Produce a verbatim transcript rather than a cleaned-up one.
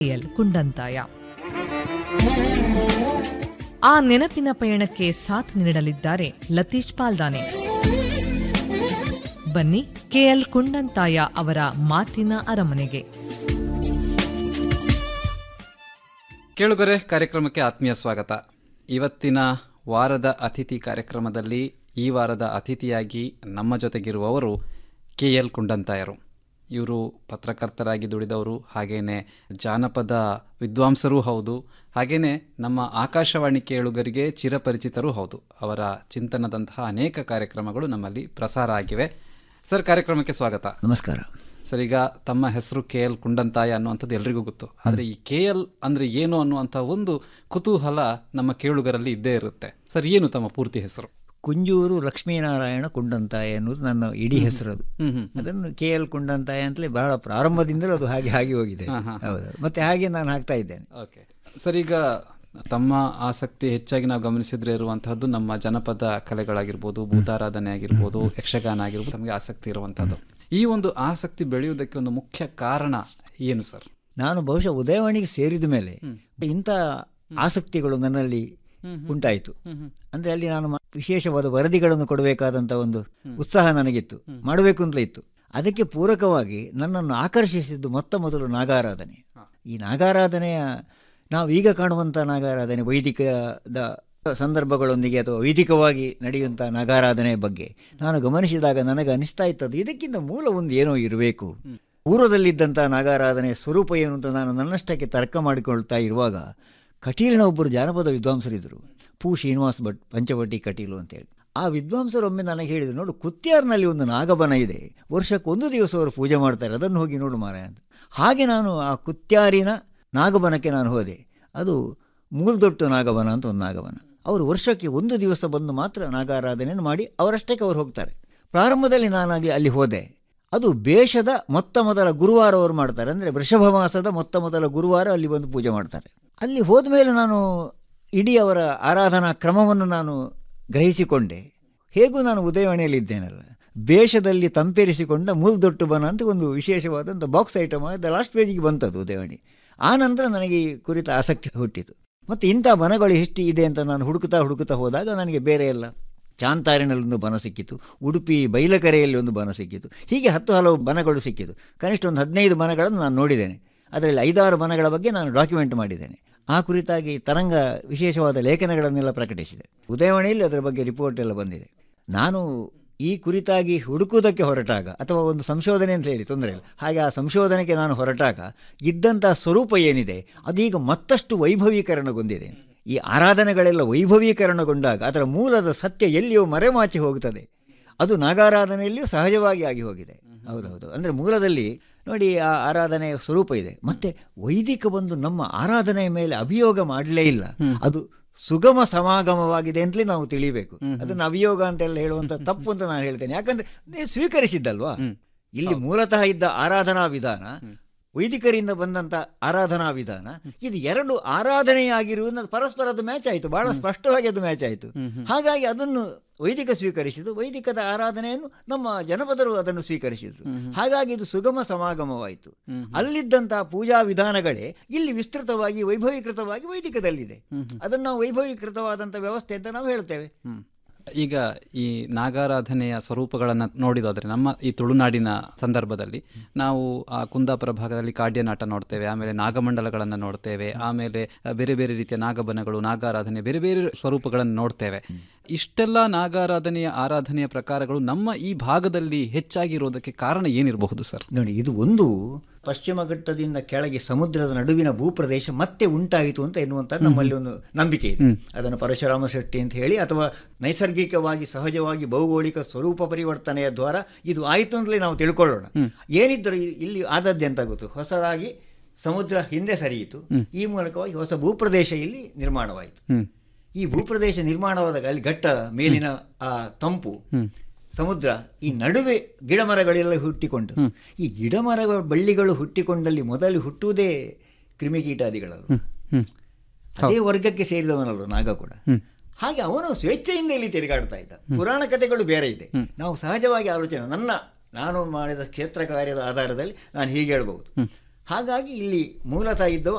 L Kundanthaya. ಆ ನೆನಪಿನ ಪಯಣಕ್ಕೆ ಸಾಥ್ ನೀಡಲಿದ್ದಾರೆ ಲತೀಶ್ ಪಾಲ್ದಾನೆ. ಬನ್ನಿ ಕೆಎಲ್ ಕುಂಡಂತಾಯ ಅವರ ಮಾತಿನ ಅರಮನೆಗೆ. ಕೇಳುಗರೆ, ಕಾರ್ಯಕ್ರಮಕ್ಕೆ ಆತ್ಮೀಯ ಸ್ವಾಗತ. ಇವತ್ತಿನ ವಾರದ ಅತಿಥಿ ಕಾರ್ಯಕ್ರಮದಲ್ಲಿ ಈ ವಾರದ ಅತಿಥಿಯಾಗಿ ನಮ್ಮ ಜೊತೆಗಿರುವವರು ಕೆ ಎಲ್ ಕುಂಡಂತಾಯರು. ಇವರು ಪತ್ರಕರ್ತರಾಗಿ ದುಡಿದವರು, ಹಾಗೆಯೇ ಜಾನಪದ ವಿದ್ವಾಂಸರೂ ಹೌದು, ಹಾಗೆಯೇ ನಮ್ಮ ಆಕಾಶವಾಣಿ ಕೇಳುಗರಿಗೆ ಚಿರಪರಿಚಿತರೂ ಹೌದು. ಅವರ ಚಿಂತನದಂತಹ ಅನೇಕ ಕಾರ್ಯಕ್ರಮಗಳು ನಮ್ಮಲ್ಲಿ ಪ್ರಸಾರ ಆಗಿವೆ. ಸರ್, ಕಾರ್ಯಕ್ರಮಕ್ಕೆ ಸ್ವಾಗತ. ನಮಸ್ಕಾರ ಸರ್. ಈಗ ತಮ್ಮ ಹೆಸರು ಕೆ ಎಲ್ ಕುಂಡಂತಾಯ ಅನ್ನುವಂಥದ್ದು ಎಲ್ರಿಗೂ ಗೊತ್ತು, ಆದರೆ ಈ ಕೆ ಎಲ್ ಅಂದರೆ ಏನು ಅನ್ನುವಂಥ ಒಂದು ಕುತೂಹಲ ನಮ್ಮ ಕೇಳುಗರಲ್ಲಿ ಇದ್ದೇ ಇರುತ್ತೆ. ಸರ್, ಏನು ತಮ್ಮ ಪೂರ್ತಿ ಹೆಸರು? ಕುಂಜೂರು ಲಕ್ಷ್ಮೀನಾರಾಯಣ ಕುಂಡಂತಾಯ ಅನ್ನೋದು ನನ್ನ ಇಡೀ ಹೆಸರದು. ಅದನ್ನು ಕೆ ಎಲ್ ಕುಂಡಂತಾಯ ಅಂತಲೇ ಬಹಳ ಪ್ರಾರಂಭದಿಂದಲೂ ಅದು ಹಾಗೆ ಹಾಗೆ ಹೋಗಿದೆ. ಹೌದು, ಮತ್ತೆ ಹಾಗೆ ನಾನು ಹಾಕ್ತಾ ಇದ್ದೇನೆ. ಓಕೆ ಸರ್, ಈಗ ತಮ್ಮ ಆಸಕ್ತಿ ಹೆಚ್ಚಾಗಿ ನಾವು ಗಮನಿಸಿದ್ರೆ ಇರುವಂತಹದ್ದು ನಮ್ಮ ಜನಪದ ಕಲೆಗಳಾಗಿರ್ಬೋದು, ಭೂತಾರಾಧನೆ ಆಗಿರ್ಬೋದು, ಯಕ್ಷಗಾನ ಆಗಿರ್ಬೋದು, ನಮಗೆ ಆಸಕ್ತಿ ಇರುವಂಥದ್ದು. ಈ ಒಂದು ಆಸಕ್ತಿ ಬೆಳೆಯುವುದಕ್ಕೆ ಒಂದು ಮುಖ್ಯ ಕಾರಣ ಏನು ಸರ್? ನಾನು ಬಹುಶಃ ಉದಯವಾಣಿಗೆ ಸೇರಿದ ಮೇಲೆ ಇಂಥ ಆಸಕ್ತಿಗಳು ನನ್ನಲ್ಲಿ ಉಂಟಾಯಿತು. ಅಂದರೆ ಅಲ್ಲಿ ನಾನು ವಿಶೇಷವಾದ ವರದಿಗಳನ್ನು ಕೊಡಬೇಕಾದಂಥ ಒಂದು ಉತ್ಸಾಹ ನನಗಿತ್ತು, ಮಾಡಬೇಕು ಅಂತಲೇ ಇತ್ತು. ಅದಕ್ಕೆ ಪೂರಕವಾಗಿ ನನ್ನನ್ನು ಆಕರ್ಷಿಸಿದ್ದು ಮೊತ್ತ ಮೊದಲು ನಾಗಾರಾಧನೆ. ಈ ನಾಗಾರಾಧನೆಯ ನಾವು ಈಗ ಕಾಣುವಂಥ ನಾಗಾರಾಧನೆ ವೈದಿಕದ ಸಂದರ್ಭಗಳೊಂದಿಗೆ ಅಥವಾ ವೈದಿಕವಾಗಿ ನಡೆಯುವಂಥ ನಾಗಾರಾಧನೆಯ ಬಗ್ಗೆ ನಾನು ಗಮನಿಸಿದಾಗ ನನಗೆ ಅನಿಸ್ತಾ ಇತ್ತದು ಇದಕ್ಕಿಂತ ಮೂಲ ಒಂದು ಏನೋ ಇರಬೇಕು. ಪೂರ್ವದಲ್ಲಿದ್ದಂಥ ನಾಗಾರಾಧನೆಯ ಸ್ವರೂಪ ಏನು ಅಂತ ನಾನು ನನ್ನಷ್ಟಕ್ಕೆ ತರ್ಕ ಮಾಡಿಕೊಳ್ತಾ ಇರುವಾಗ ಕಟೀಲ್ನ ಒಬ್ಬರು ಜಾನಪದ ವಿದ್ವಾಂಸರಿದ್ದರು, ಪೂ ಶ್ರೀನಿವಾಸ್ ಭಟ್ ಪಂಚವಟಿ ಕಟೀಲು ಅಂತೇಳಿ. ಆ ವಿದ್ವಾಂಸರೊಮ್ಮೆ ನನಗೆ ಹೇಳಿದರು, ನೋಡು ಕುತ್ಯಾರ್ನಲ್ಲಿ ಒಂದು ನಾಗಬನ ಇದೆ, ವರ್ಷಕ್ಕೊಂದು ದಿವಸ ಅವರು ಪೂಜೆ ಮಾಡ್ತಾರೆ, ಅದನ್ನು ಹೋಗಿ ನೋಡು ಮಾರಾಯ ಅಂತ. ಹಾಗೆ ನಾನು ಆ ಕುತ್ಯಾರಿನ ನಾಗಬನಕ್ಕೆ ನಾನು ಹೋದೆ. ಅದು ಮೂಲ್ದೊಟ್ಟು ನಾಗಬನ ಅಂತ ಒಂದು ನಾಗಬನ. ಅವರು ವರ್ಷಕ್ಕೆ ಒಂದು ದಿವಸ ಬಂದು ಮಾತ್ರ ನಾಗಾರಾಧನೆಯನ್ನು ಮಾಡಿ ಅವರಷ್ಟಕ್ಕೆ ಅವರು ಹೋಗ್ತಾರೆ. ಪ್ರಾರಂಭದಲ್ಲಿ ನಾನಾಗಿ ಅಲ್ಲಿ ಹೋದೆ. ಅದು ಬೇಷದ ಮೊತ್ತ ಮೊದಲ ಗುರುವಾರ ಅವರು ಮಾಡ್ತಾರೆ, ಅಂದರೆ ವೃಷಭ ಮಾಸದ ಮೊತ್ತ ಮೊದಲ ಗುರುವಾರ ಅಲ್ಲಿ ಬಂದು ಪೂಜೆ ಮಾಡ್ತಾರೆ. ಅಲ್ಲಿ ಹೋದ ಮೇಲೆ ನಾನು ಇಡೀ ಅವರ ಆರಾಧನಾ ಕ್ರಮವನ್ನು ನಾನು ಗ್ರಹಿಸಿಕೊಂಡೆ. ಹೇಗೂ ನಾನು ಉದಯವಾಣಿಯಲ್ಲಿದ್ದೇನಲ್ಲ, ಬೇಷದಲ್ಲಿ ತಂಪೇರಿಸಿಕೊಂಡ ಮೂಲ್ದೊಟ್ಟು ಬನ ಅಂತ ಒಂದು ವಿಶೇಷವಾದಂಥ ಬಾಕ್ಸ್ ಐಟಮ್ ಅದು ಲಾಸ್ಟ್ ಪೇಜಿಗೆ ಬಂತದ್ದು ಉದಯವಾಣಿ. ಆ ನಂತರ ನನಗೆ ಈ ಕುರಿತ ಆಸಕ್ತಿ ಹುಟ್ಟಿತು. ಮತ್ತು ಇಂಥ ಬನಗಳು ಎಷ್ಟು ಇದೆ ಅಂತ ನಾನು ಹುಡುಕುತ್ತಾ ಹುಡುಕುತ್ತಾ ಹೋದಾಗ ನನಗೆ ಬೇರೆ ಎಲ್ಲ ಚಾಂತಾರಿನಲ್ಲಿ ಒಂದು ಬನ ಸಿಕ್ಕಿತು, ಉಡುಪಿ ಬೈಲಕೆರೆಯಲ್ಲಿ ಒಂದು ಬನ ಸಿಕ್ಕಿತು, ಹೀಗೆ ಹತ್ತು ಹಲವು ಬನಗಳು ಸಿಕ್ಕಿತು. ಕನಿಷ್ಠ ಒಂದು ಹದಿನೈದು ಬನಗಳನ್ನು ನಾನು ನೋಡಿದ್ದೇನೆ. ಅದರಲ್ಲಿ ಐದಾರು ಬನಗಳ ಬಗ್ಗೆ ನಾನು ಡಾಕ್ಯುಮೆಂಟ್ ಮಾಡಿದ್ದೇನೆ. ಆ ಕುರಿತಾಗಿ ತರಂಗ ವಿಶೇಷವಾದ ಲೇಖನಗಳನ್ನೆಲ್ಲ ಪ್ರಕಟಿಸಿದೆ. ಉದಯವಾಣಿಯಲ್ಲಿ ಅದರ ಬಗ್ಗೆ ರಿಪೋರ್ಟ್ ಎಲ್ಲ ಬಂದಿದೆ. ನಾನು ಈ ಕುರಿತಾಗಿ ಹುಡುಕುವುದಕ್ಕೆ ಹೊರಟಾಗ, ಅಥವಾ ಒಂದು ಸಂಶೋಧನೆ ಅಂತ ಹೇಳಿ ತೊಂದರೆ ಇಲ್ಲ, ಹಾಗೆ ಆ ಸಂಶೋಧನೆಗೆ ನಾನು ಹೊರಟಾಗ ಇದ್ದಂಥ ಸ್ವರೂಪ ಏನಿದೆ ಅದೀಗ ಮತ್ತಷ್ಟು ವೈಭವೀಕರಣಗೊಂಡಿದೆ. ಈ ಆರಾಧನೆಗಳೆಲ್ಲ ವೈಭವೀಕರಣಗೊಂಡಾಗ ಅದರ ಮೂಲದ ಸತ್ಯ ಎಲ್ಲಿಯೋ ಮರೆಮಾಚಿ ಹೋಗ್ತದೆ. ಅದು ನಾಗಾರಾಧನೆಯಲ್ಲಿಯೂ ಸಹಜವಾಗಿ ಆಗಿ ಹೋಗಿದೆ. ಹೌದೌದು, ಅಂದರೆ ಮೂಲದಲ್ಲಿ ನೋಡಿ ಆ ಆರಾಧನೆಯ ಸ್ವರೂಪ ಇದೆ. ಮತ್ತು ವೈದಿಕ ಬಂದು ನಮ್ಮ ಆರಾಧನೆಯ ಮೇಲೆ ಅಭಿಯೋಗ ಮಾಡಲೇ ಇಲ್ಲ, ಅದು ಸುಗಮ ಸಮಾಗಮವಾಗಿದೆ ಅಂತಲೇ ನಾವು ತಿಳಿಬೇಕು. ಅದನ್ನು ಅಭಿಯೋಗ ಅಂತೆಲ್ಲ ಹೇಳುವಂಥ ತಪ್ಪು ಅಂತ ನಾನು ಹೇಳ್ತೇನೆ. ಯಾಕಂದರೆ ನೀವು ಸ್ವೀಕರಿಸಿದ್ದಲ್ವಾ. ಇಲ್ಲಿ ಮೂಲತಃ ಇದ್ದ ಆರಾಧನಾ ವಿಧಾನ, ವೈದಿಕರಿಂದ ಬಂದಂಥ ಆರಾಧನಾ ವಿಧಾನ, ಇದು ಎರಡು ಆರಾಧನೆಯಾಗಿರುವುದು ಪರಸ್ಪರದ ಮ್ಯಾಚ್ ಆಯಿತು, ಬಹಳ ಸ್ಪಷ್ಟವಾಗಿ ಅದು ಮ್ಯಾಚ್ ಆಯಿತು. ಹಾಗಾಗಿ ಅದನ್ನು ವೈದಿಕ ಸ್ವೀಕರಿಸಿದ್ದು, ವೈದಿಕದ ಆರಾಧನೆಯನ್ನು ನಮ್ಮ ಜನಪದರು ಅದನ್ನು ಸ್ವೀಕರಿಸಿದ್ರು. ಹಾಗಾಗಿ ಇದು ಸುಗಮ ಸಮಾಗಮವಾಯಿತು. ಅಲ್ಲಿದ್ದಂತಹ ಪೂಜಾ ವಿಧಾನಗಳೇ ಇಲ್ಲಿ ವಿಸ್ತೃತವಾಗಿ ವೈಭವೀಕೃತವಾಗಿ ವೈದಿಕದಲ್ಲಿದೆ. ಅದನ್ನು ನಾವು ವೈಭವೀಕೃತವಾದಂಥ ವ್ಯವಸ್ಥೆ ಅಂತ ನಾವು ಹೇಳ್ತೇವೆ. ಈಗ ಈ ನಾಗಾರಾಧನೆಯ ಸ್ವರೂಪಗಳನ್ನು ನೋಡಿದಾದರೆ ನಮ್ಮ ಈ ತುಳುನಾಡಿನ ಸಂದರ್ಭದಲ್ಲಿ ನಾವು ಆ ಕುಂದಾಪುರ ಭಾಗದಲ್ಲಿ ಕಾಡ್ಯನಾಟ ನೋಡ್ತೇವೆ, ಆಮೇಲೆ ನಾಗಮಂಡಲಗಳನ್ನು ನೋಡ್ತೇವೆ, ಆಮೇಲೆ ಬೇರೆ ಬೇರೆ ರೀತಿಯ ನಾಗಬನಗಳು, ನಾಗಾರಾಧನೆ, ಬೇರೆ ಬೇರೆ ಸ್ವರೂಪಗಳನ್ನು ನೋಡ್ತೇವೆ. ಇಷ್ಟೆಲ್ಲ ನಾಗಾರಾಧನೆಯ ಆರಾಧನೆಯ ಪ್ರಕಾರಗಳು ನಮ್ಮ ಈ ಭಾಗದಲ್ಲಿ ಹೆಚ್ಚಾಗಿರೋದಕ್ಕೆ ಕಾರಣ ಏನಿರಬಹುದು ಸರ್? ನೋಡಿ, ಇದು ಒಂದು ಪಶ್ಚಿಮ ಘಟ್ಟದಿಂದ ಕೆಳಗೆ ಸಮುದ್ರದ ನಡುವಿನ ಭೂಪ್ರದೇಶ ಮತ್ತೆ ಉಂಟಾಯಿತು ಅಂತ ಎನ್ನುವಂಥದ್ದು ನಮ್ಮಲ್ಲಿ ಒಂದು ನಂಬಿಕೆ ಇದೆ. ಅದನ್ನು ಪರಶುರಾಮ ಶೆಟ್ಟಿ ಅಂತ ಹೇಳಿ, ಅಥವಾ ನೈಸರ್ಗಿಕವಾಗಿ ಸಹಜವಾಗಿ ಭೌಗೋಳಿಕ ಸ್ವರೂಪ ಪರಿವರ್ತನೆಯ ದ್ವಾರ ಇದು ಆಯಿತು ಅಂತಲೇ ನಾವು ತಿಳ್ಕೊಳ್ಳೋಣ. ಏನಿದ್ದರೂ ಇಲ್ಲಿ ಆದದ್ದೇ ಅಂತ ಗೊತ್ತು, ಹೊಸದಾಗಿ ಸಮುದ್ರ ಹಿಂದೆ ಸರಿಯಿತು, ಈ ಮೂಲಕವಾಗಿ ಹೊಸ ಭೂಪ್ರದೇಶ ಇಲ್ಲಿ ನಿರ್ಮಾಣವಾಯಿತು. ಈ ಭೂಪ್ರದೇಶ ನಿರ್ಮಾಣವಾದಾಗ ಅಲ್ಲಿ ಘಟ್ಟ ಮೇಲಿನ ಆ ತಂಪು, ಸಮುದ್ರ, ಈ ನಡುವೆ ಗಿಡ ಮರಗಳೆಲ್ಲ ಹುಟ್ಟಿಕೊಂಡು, ಈ ಗಿಡ ಮರಗಳ ಬಳ್ಳಿಗಳು ಹುಟ್ಟಿಕೊಂಡಲ್ಲಿ ಮೊದಲು ಹುಟ್ಟುವುದೇ ಕ್ರಿಮಿಕೀಟಾದಿಗಳಲ್ಲ. ಅದೇ ವರ್ಗಕ್ಕೆ ಸೇರಿದವನಲ್ಲ ನಾಗ ಕೂಡ. ಹಾಗೆ ಅವನು ಸ್ವೇಚ್ಛೆಯಿಂದ ಇಲ್ಲಿ ತಿರುಗಾಡ್ತಾ ಇದ್ದ. ಪುರಾಣ ಕಥೆಗಳು ಬೇರೆ ಇದೆ. ನಾವು ಸಹಜವಾಗಿ ಆಲೋಚನೆ, ನನ್ನ ನಾನು ಮಾಡಿದ ಕ್ಷೇತ್ರ ಕಾರ್ಯದ ಆಧಾರದಲ್ಲಿ ನಾನು ಹೀಗೆ ಹೇಳ್ಬಹುದು. ಹಾಗಾಗಿ ಇಲ್ಲಿ ಮೂಲತಃ ಇದ್ದವು